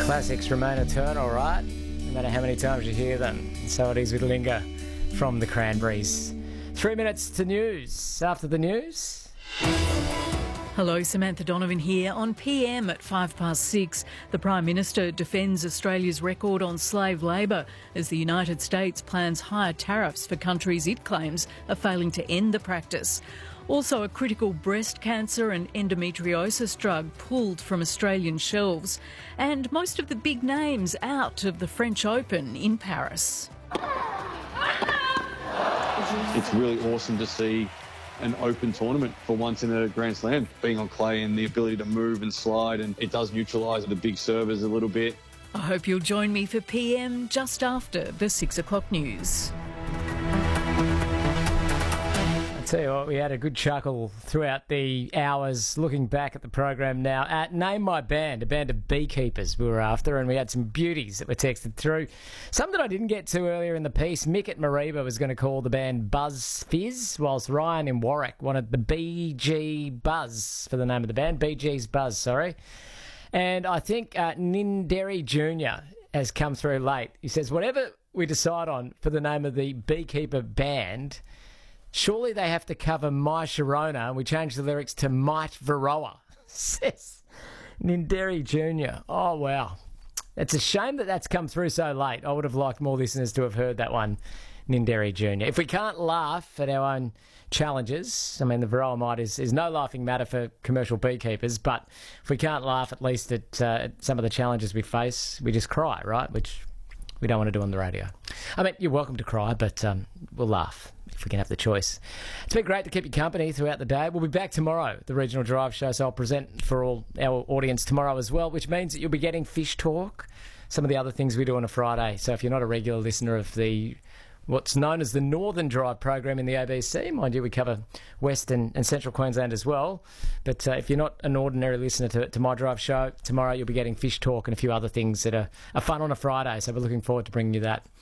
Classics remain eternal, right? No matter how many times you hear them. And so it is with Linger from the Cranberries. 3 minutes to news. After the news... Hello, Samantha Donovan here. On PM at 6:05, the Prime Minister defends Australia's record on slave labour as the United States plans higher tariffs for countries it claims are failing to end the practice. Also, a critical breast cancer and endometriosis drug pulled from Australian shelves. And most of the big names out of the French Open in Paris. It's really awesome to see an open tournament for once in a Grand Slam. Being on clay and the ability to move and slide, and it does neutralise the big servers a little bit. I hope you'll join me for PM just after the 6 o'clock news. Tell you what, we had a good chuckle throughout the hours looking back at the program now. Name My Band, a band of beekeepers we were after, and we had some beauties that were texted through. Some that I didn't get to earlier in the piece. Mick at Mariba was going to call the band Buzz Fizz, whilst Ryan in Warwick wanted the BG Buzz for the name of the band. BG's Buzz, sorry. And I think Ninderi Jr. has come through late. He says, whatever we decide on for the name of the beekeeper band... surely they have to cover My Sharona, and we change the lyrics to Might Varroa, says Ninderi Jr. Oh, wow. It's a shame that that's come through so late. I would have liked more listeners to have heard that one, Ninderi Jr. If we can't laugh at our own challenges, I mean, the Varroa mite is no laughing matter for commercial beekeepers, but if we can't laugh at least at some of the challenges we face, we just cry, right? Which we don't want to do on the radio. I mean, you're welcome to cry, but we'll laugh if we can have the choice. It's been great to keep you company throughout the day. We'll be back tomorrow, the Regional Drive Show, so I'll present for all our audience tomorrow as well, which means that you'll be getting Fish Talk, some of the other things we do on a Friday. So if you're not a regular listener of the what's known as the Northern Drive program in the ABC, mind you, we cover Western and Central Queensland as well. But if you're not an ordinary listener to My Drive Show, tomorrow you'll be getting Fish Talk and a few other things that are fun on a Friday. So we're looking forward to bringing you that.